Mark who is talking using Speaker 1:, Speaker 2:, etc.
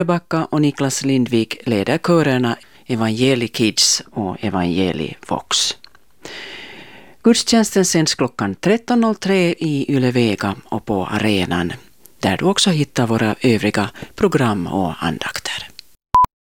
Speaker 1: Backa och Niklas Lindvik leder körerna Evangeli Kids och Evangeli Vox. Gudstjänsten sänds klockan 13.03 i Ylevega och på arenan, där du också hittar våra övriga program och andakter.